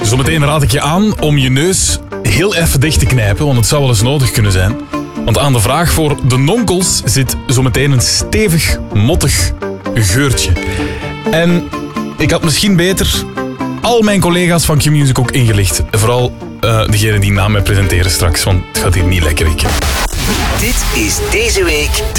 Zometeen raad ik je aan om je neus heel even dicht te knijpen, want het zou wel eens nodig kunnen zijn. Want aan de vraag voor de nonkels zit zometeen een stevig, mottig geurtje. En ik had misschien beter al mijn collega's van Q-Music ook ingelicht. Vooral degene die na mij presenteren straks, want het gaat hier niet lekker. Dit is deze week